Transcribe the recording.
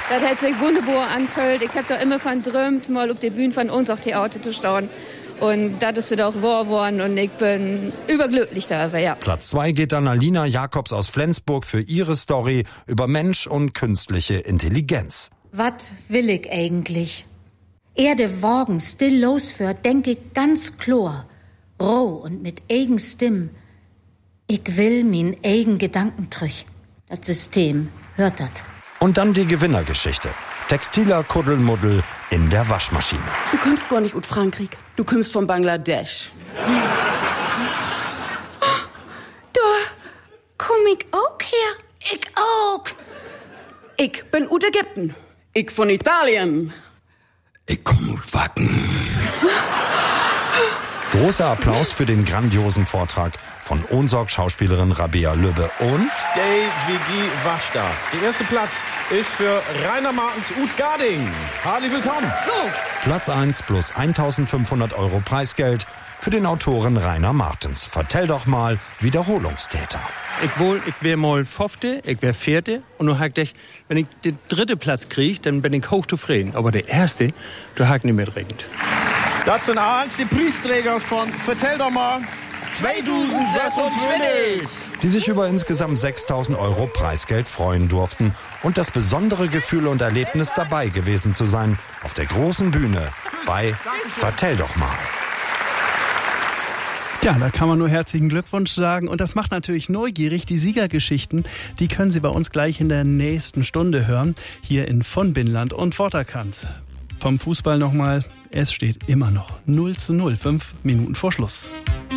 Das hat sich wunderbar angefühlt. Ich habe da immer von träumt, mal auf der Bühne von uns auch Theater zu stehen. Und das ist doch wahr geworden und ich bin überglücklich darüber, ja. Platz 2 geht an Alina Jacobs aus Flensburg für ihre Story über Mensch und künstliche Intelligenz. Was will ich eigentlich? Erde Wagen still losführt, denke ich ganz klar, roh und mit eigen Stimm. Ich will min eigen Gedanken trüch. Das System hört dat. Und dann die Gewinnergeschichte. Textiler Kuddelmuddel in der Waschmaschine. Du kommst gar nicht aus Frankreich. Du kommst von Bangladesch. Da komm ich auch her. Ich auch. Ich bin aus Ägypten. Ich von Italien. Ich komm aus Wacken. Großer Applaus für den grandiosen Vortrag von Ohnsorg-Schauspielerin Rabea Lübbe und DWG Waschda. Der erste Platz ist für Rainer Martens Ut Garding. Herzlich willkommen. So. Platz 1 plus 1.500 € Preisgeld für den Autoren Rainer Martens. Vertell doch mal, Wiederholungstäter. Ich wär mal 5., ich wär 4. und nun hab ich, wenn ich den 3. Platz krieg, dann bin ich hochzufrieden. Aber der 1., da hab ich nicht mehr regend. Das sind eins die Preisträger von Vertell doch mal 2026. Die sich über insgesamt 6.000 € Preisgeld freuen durften und das besondere Gefühl und Erlebnis dabei gewesen zu sein auf der großen Bühne bei Vertell doch mal. Ja, da kann man nur herzlichen Glückwunsch sagen und das macht natürlich neugierig. Die Siegergeschichten, die können Sie bei uns gleich in der nächsten Stunde hören, hier in von Binnland und Vorderkant. Vom Fußball nochmal, es steht immer noch 0:0, 5 Minuten vor Schluss.